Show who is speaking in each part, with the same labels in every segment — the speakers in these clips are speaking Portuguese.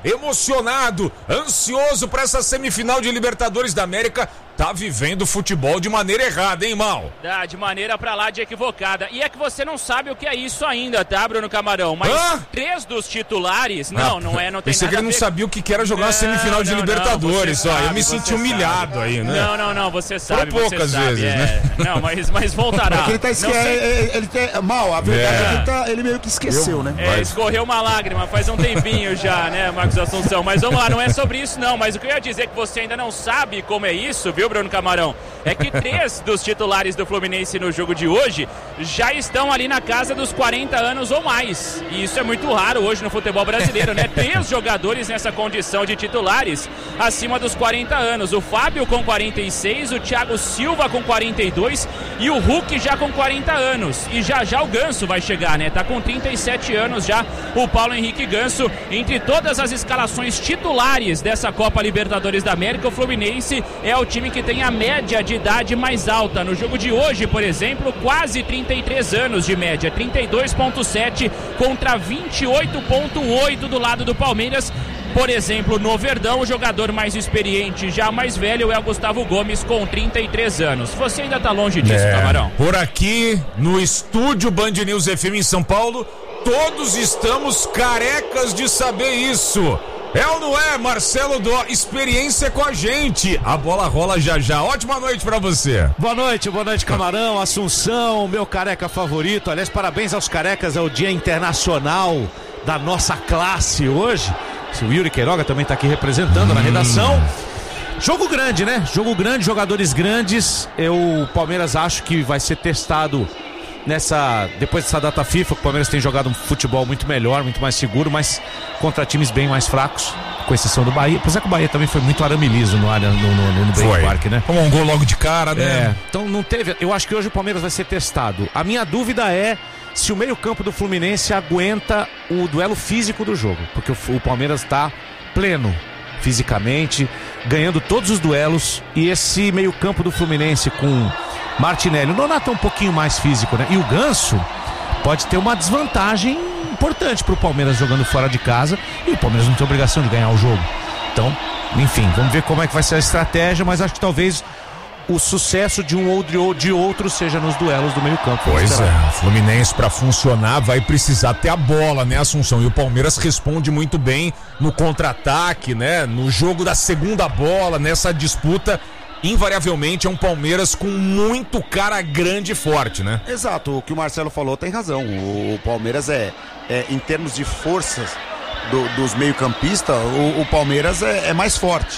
Speaker 1: emocionado, ansioso para essa semifinal de Libertadores da América, tá vivendo futebol de maneira errada, hein, Mal?
Speaker 2: De maneira pra lá de equivocada. E é que você não sabe o que é isso ainda, tá, Bruno Camarão? Mas 3 dos titulares, não tem nada a ver.
Speaker 1: Pensei que ele não sabia o que era jogar uma semifinal de Libertadores, eu me senti humilhado aí, né?
Speaker 2: Não, você sabe.
Speaker 1: Por poucas vezes, né?
Speaker 2: Não, mas voltará.
Speaker 3: Porque Mal, a verdade é que ele meio que esqueceu, né?
Speaker 2: Escorreu uma lágrima faz um tempinho já, né, Marcos Assunção? Mas vamos lá, não é sobre isso não, mas o que eu ia dizer é que você ainda não sabe como é isso, viu, Bruno Camarão? É que 3 dos titulares do Fluminense no jogo de hoje já estão ali na casa dos 40 anos ou mais. E isso é muito raro hoje no futebol brasileiro, né? 3 jogadores nessa condição de titulares acima dos 40 anos. O Fábio com 46, o Thiago Silva com 42 e o Hulk já com 40 anos. E já o Ganso vai chegar, né? Tá com 37 anos já o Paulo Henrique Ganso. Entre todas as escalações titulares dessa Copa Libertadores da América, o Fluminense é o time que tem a média de idade mais alta. No jogo de hoje, por exemplo, quase 33 anos de média, 32,7 contra 28,8 do lado do Palmeiras. Por exemplo, no Verdão, o jogador mais experiente, já mais velho, é o Gustavo Gomes, com 33 anos. Você ainda tá longe disso, Camarão?
Speaker 1: Por aqui, no estúdio Band News FM em São Paulo, todos estamos carecas de saber isso. É ou não é, Marcelo Dó? Experiência com a gente. A bola rola já. Ótima noite pra você.
Speaker 4: Boa noite, Camarão, Assunção, meu careca favorito. Aliás, parabéns aos carecas, é o Dia Internacional da nossa classe hoje. O Yuri Queiroga também tá aqui representando na redação. Jogo grande, né? Jogo grande, jogadores grandes. O Palmeiras acho que vai ser testado depois dessa data FIFA. O Palmeiras tem jogado um futebol muito melhor, muito mais seguro, mas contra times bem mais fracos, com exceção do Bahia. Apesar que o Bahia também foi muito aramilizo no Break Park, né?
Speaker 1: Como um gol logo de cara, né?
Speaker 4: Então não teve. Eu acho que hoje o Palmeiras vai ser testado. A minha dúvida é se o meio-campo do Fluminense aguenta o duelo físico do jogo, porque o Palmeiras está pleno fisicamente, ganhando todos os duelos, e esse meio-campo do Fluminense com Martinelli, o Nonato é um pouquinho mais físico, né? E o Ganso pode ter uma desvantagem importante pro Palmeiras jogando fora de casa, e o Palmeiras não tem obrigação de ganhar o jogo. Então, enfim, vamos ver como é que vai ser a estratégia, mas acho que talvez o sucesso de um ou de outro seja nos duelos do meio campo.
Speaker 1: Pois é, o Fluminense pra funcionar vai precisar ter a bola, né, Assunção? E o Palmeiras responde muito bem no contra-ataque, né? No jogo da segunda bola, nessa disputa, invariavelmente é um Palmeiras com muito cara grande e forte, né?
Speaker 3: Exato, o que o Marcelo falou tem razão. O Palmeiras em termos de forças dos meio-campistas, o Palmeiras é mais forte.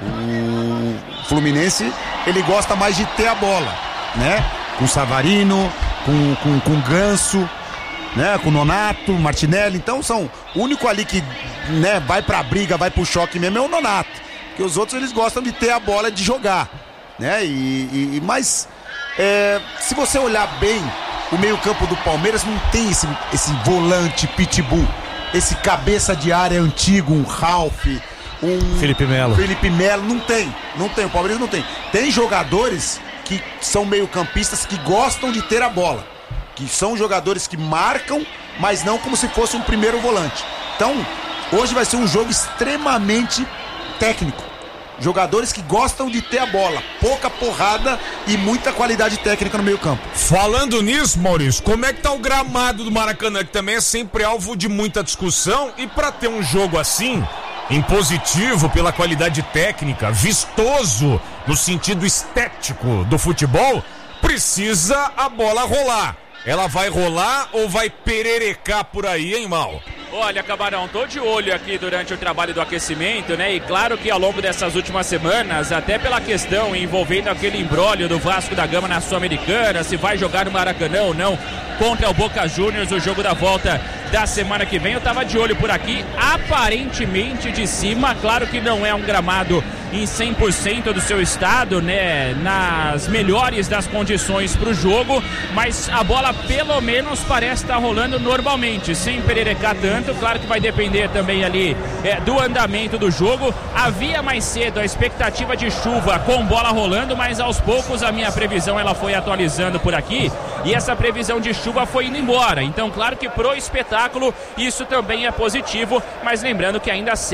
Speaker 3: O Fluminense, ele gosta mais de ter a bola, né? Com Savarino, com Ganso, né? Com Nonato, Martinelli. Então o único ali que, né, vai pra briga, vai pro choque mesmo é o Nonato. Porque os outros, eles gostam de ter a bola, de jogar, né? Mas se você olhar bem, o meio campo do Palmeiras não tem esse volante pitbull, esse cabeça de área antigo, um Ralf,
Speaker 4: Felipe Melo,
Speaker 3: não tem, o Palmeiras não tem. Tem jogadores que são meio-campistas que gostam de ter a bola, que são jogadores que marcam, mas não como se fosse um primeiro volante. Então, hoje vai ser um jogo extremamente técnico. Jogadores que gostam de ter a bola, pouca porrada e muita qualidade técnica no meio-campo.
Speaker 1: Falando nisso, Maurício, como é que tá o gramado do Maracanã, que também é sempre alvo de muita discussão, e pra ter um jogo assim, impositivo pela qualidade técnica, vistoso no sentido estético do futebol, precisa a bola rolar. Ela vai rolar ou vai pererecar por aí, hein, Mal?
Speaker 2: Olha, Camarão, tô de olho aqui durante o trabalho do aquecimento, né? E claro que ao longo dessas últimas semanas, até pela questão envolvendo aquele imbróglio do Vasco da Gama na Sul-Americana, se vai jogar no Maracanã ou não, contra o Boca Juniors, o jogo da volta da semana que vem. Eu tava de olho por aqui, aparentemente de cima, claro que não é um gramado em 100% do seu estado, né, nas melhores das condições para o jogo, mas a bola pelo menos parece estar rolando normalmente, sem pererecar tanto. Claro que vai depender também ali do andamento do jogo. Havia mais cedo a expectativa de chuva com bola rolando, mas aos poucos a minha previsão ela foi atualizando por aqui, e essa previsão de chuva foi indo embora. Então claro que pro espetáculo isso também é positivo, mas lembrando que ainda